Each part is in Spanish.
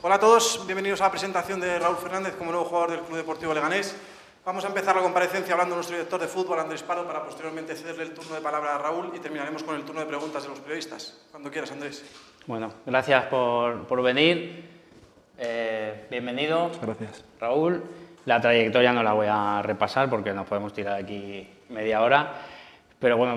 Hola a todos, bienvenidos a la presentación de Raúl Fernández como nuevo jugador del Club Deportivo Leganés. Vamos a empezar la comparecencia hablando de nuestro director de fútbol, Andrés Pardo, para posteriormente cederle el turno de palabra a Raúl y terminaremos con el turno de preguntas de los periodistas. Cuando quieras, Andrés. Bueno, gracias por venir. Bienvenido. Muchas gracias. Raúl. La trayectoria no la voy a repasar porque nos podemos tirar aquí media hora. Pero bueno,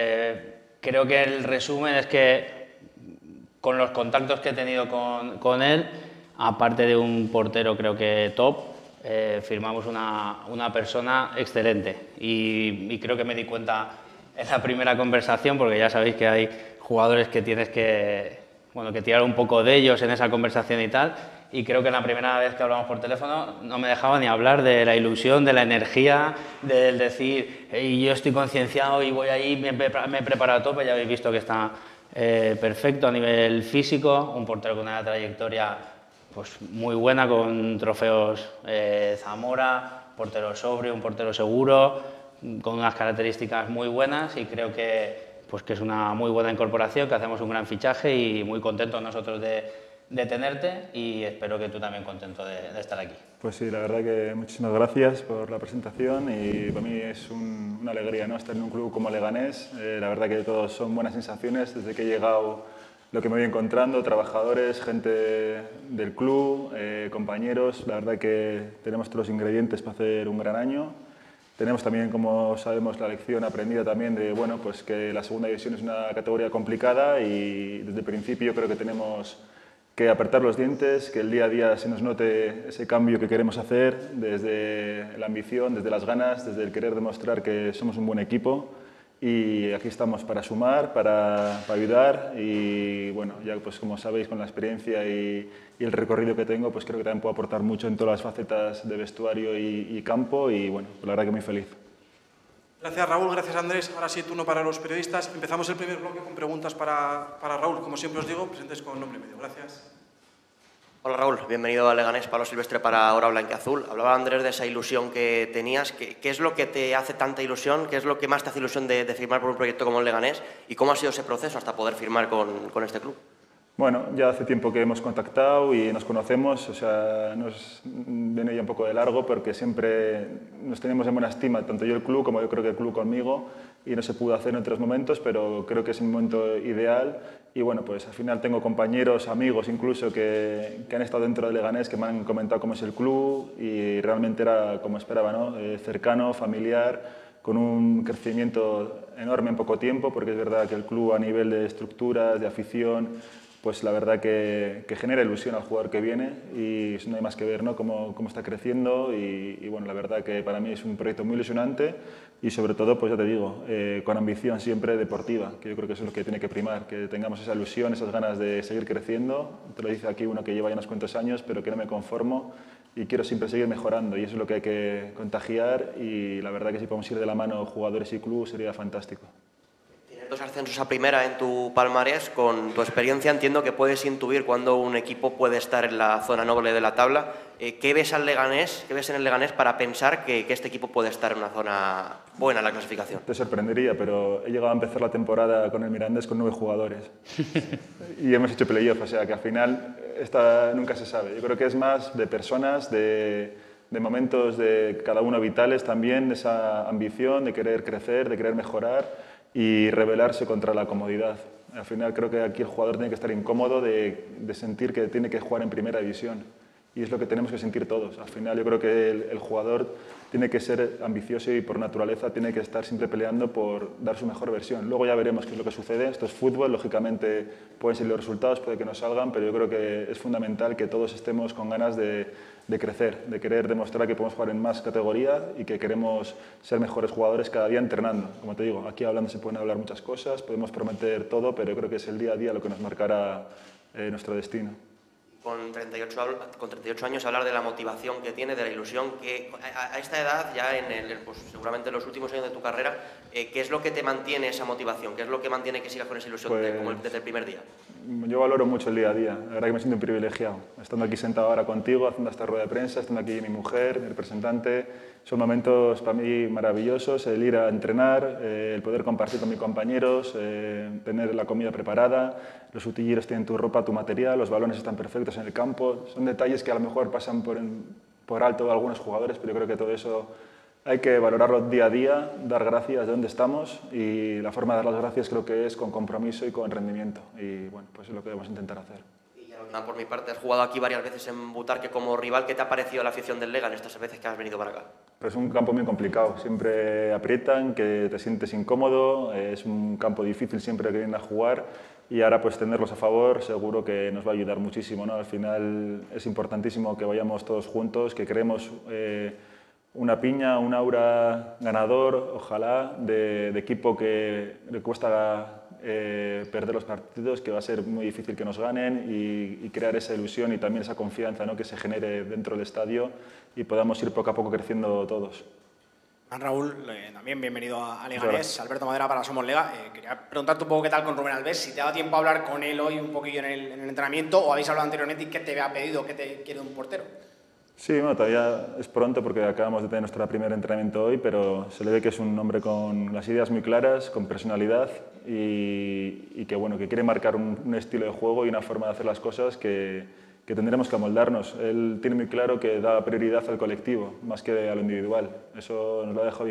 creo que el resumen es que con los contactos que he tenido con él, aparte de un portero creo que top, firmamos una persona excelente y creo que me di cuenta en la primera conversación, porque ya sabéis que hay jugadores que tienes que tirar un poco de ellos en esa conversación y tal, y creo que la primera vez que hablamos por teléfono no me dejaba ni hablar de la ilusión, de la energía, del decir hey, yo estoy concienciado y voy ahí, me he preparado a tope. Ya habéis visto que está perfecto a nivel físico, un portero con una trayectoria pues muy buena, con trofeos Zamora, portero sobrio, un portero seguro, con unas características muy buenas, y creo que es una muy buena incorporación, que hacemos un gran fichaje y muy contentos nosotros de tenerte, y espero que tú también contento de estar aquí. Pues sí, la verdad que muchísimas gracias por la presentación y para mí es una alegría, ¿no?, estar en un club como Leganés. La verdad que todos son buenas sensaciones desde que he llegado. Lo que me voy encontrando, trabajadores, gente del club, compañeros, la verdad que tenemos todos los ingredientes para hacer un gran año. Tenemos también, como sabemos, la lección aprendida también de pues que la segunda división es una categoría complicada y desde el principio creo que tenemos que apretar los dientes, que el día a día se nos note ese cambio que queremos hacer desde la ambición, desde las ganas, desde el querer demostrar que somos un buen equipo. Y aquí estamos para sumar, para ayudar y bueno, ya pues como sabéis, con la experiencia y el recorrido que tengo, pues creo que también puedo aportar mucho en todas las facetas de vestuario y campo y bueno, pues la verdad que muy feliz. Gracias Raúl, gracias Andrés. Ahora sí, turno para los periodistas. Empezamos el primer bloque con preguntas para Raúl. Como siempre os digo, presentes con nombre y medio. Gracias. Hola Raúl, bienvenido a Leganés. Pablo Silvestre para Hora Blanquiazul. Hablaba Andrés de esa ilusión que tenías. ¿Qué es lo que te hace tanta ilusión? ¿Qué es lo que más te hace ilusión de firmar por un proyecto como el Leganés? ¿Y cómo ha sido ese proceso hasta poder firmar con este club? Bueno, ya hace tiempo que hemos contactado y nos conocemos, o sea, nos viene ya un poco de largo porque siempre nos tenemos en buena estima, tanto yo el club como yo creo que el club conmigo, y no se pudo hacer en otros momentos, pero creo que es un momento ideal y bueno, pues al final tengo compañeros, amigos incluso que han estado dentro de Leganés, que me han comentado cómo es el club y realmente era como esperaba, ¿no? Cercano, familiar, con un crecimiento enorme en poco tiempo, porque es verdad que el club a nivel de estructuras, de afición, pues la verdad que genera ilusión al jugador que viene y no hay más que ver, ¿no?, cómo está creciendo y bueno, la verdad que para mí es un proyecto muy ilusionante y sobre todo, pues ya te digo, con ambición siempre deportiva, que yo creo que eso es lo que tiene que primar, que tengamos esa ilusión, esas ganas de seguir creciendo. Te lo dice aquí uno que lleva ya unos cuantos años, pero que no me conformo y quiero siempre seguir mejorando y eso es lo que hay que contagiar y la verdad que si podemos ir de la mano jugadores y club sería fantástico. 2 ascensos a primera en tu palmarés. Con tu experiencia entiendo que puedes intuir cuándo un equipo puede estar en la zona noble de la tabla. ¿Qué ves en el Leganés para pensar que este equipo puede estar en una zona buena en la clasificación? Te sorprendería, pero he llegado a empezar la temporada con el Mirandés con 9 jugadores y hemos hecho playoff, o sea que al final nunca se sabe. Yo creo que es más de personas, de momentos de cada uno vitales también, de esa ambición de querer crecer, de querer mejorar y rebelarse contra la comodidad. Al final creo que aquí el jugador tiene que estar incómodo de sentir que tiene que jugar en primera división y es lo que tenemos que sentir todos. Al final yo creo que el jugador tiene que ser ambicioso y por naturaleza tiene que estar siempre peleando por dar su mejor versión. Luego ya veremos qué es lo que sucede. Esto es fútbol, lógicamente pueden ser los resultados, puede que no salgan, pero yo creo que es fundamental que todos estemos con ganas de crecer, de querer demostrar que podemos jugar en más categoría y que queremos ser mejores jugadores cada día entrenando. Como te digo, aquí hablando se pueden hablar muchas cosas, podemos prometer todo, pero yo creo que es el día a día lo que nos marcará nuestro destino. Con 38 años hablar de la motivación que tiene, de la ilusión que a esta edad, ya seguramente en los últimos años de tu carrera, ¿qué es lo que te mantiene esa motivación? ¿Qué es lo que mantiene que sigas con esa ilusión desde el primer día? Yo valoro mucho el día a día, la verdad que me siento un privilegiado. Estando aquí sentado ahora contigo, haciendo esta rueda de prensa, estando aquí mi mujer, mi representante, son momentos para mí maravillosos, el ir a entrenar, el poder compartir con mis compañeros, tener la comida preparada, los utilleros tienen tu ropa, tu material, los balones están perfectos en el campo. Son detalles que a lo mejor pasan por alto de algunos jugadores, pero yo creo que todo eso hay que valorarlo día a día, dar gracias de dónde estamos, y la forma de dar las gracias creo que es con compromiso y con rendimiento, y bueno, pues es lo que debemos intentar hacer. Y ya, por mi parte, has jugado aquí varias veces en Butarque como rival. ¿Qué te ha parecido la afición del Legan estas veces que has venido para acá? Pues es un campo muy complicado, siempre aprietan, que te sientes incómodo, es un campo difícil siempre que vienen a jugar, y ahora pues tenerlos a favor seguro que nos va a ayudar muchísimo, ¿no? Al final es importantísimo que vayamos todos juntos, que creemos una piña, un aura ganador, ojalá, de equipo que le cuesta perder los partidos, que va a ser muy difícil que nos ganen, y crear esa ilusión y también esa confianza, ¿no?, que se genere dentro del estadio y podamos ir poco a poco creciendo todos. Raúl, también bienvenido a Leganés. Alberto Madera para Somos Lega. Quería preguntarte un poco qué tal con Rubén Albés, si te ha dado tiempo a hablar con él hoy un poquillo en el entrenamiento, o habéis hablado anteriormente y qué te ha pedido, qué te quiere un portero. Sí, bueno, todavía es pronto porque acabamos de tener nuestro primer entrenamiento hoy, pero se le ve que es un hombre con las ideas muy claras, con personalidad y que, bueno, que quiere marcar un estilo de juego y una forma de hacer las cosas que tendremos que amoldarnos. Él tiene muy claro que da prioridad al colectivo más que a lo individual. Eso nos lo ha dejado bien